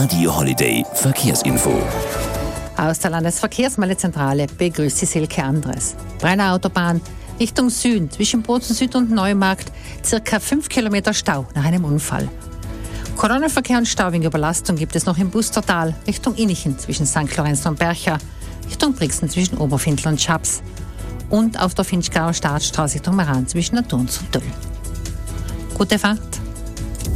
Radio Holiday Verkehrsinfo. Aus der Landesverkehrsmeldezentrale begrüßt Sie Silke Andres. Brenner Autobahn Richtung Süden zwischen Bozen Süd und Neumarkt, circa 5 Kilometer Stau nach einem Unfall. Kolonnenverkehr und Stau wegen Überlastung gibt es noch im Bustertal Richtung Innichen zwischen St. Lorenz und Bercha, Richtung Brixen zwischen Oberfindl und Schaps und auf der Finchgauer Startstraße Richtung Meran zwischen Naturns und Döll. Gute Fahrt!